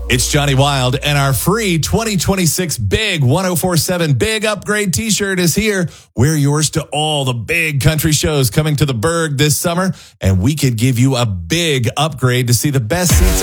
It's Johnny Wild, and our free 2026 Big 1047 Big Upgrade t-shirt is here. Wear yours to all the big country shows coming to the Berg this summer, and we could give you a big upgrade to see the best seats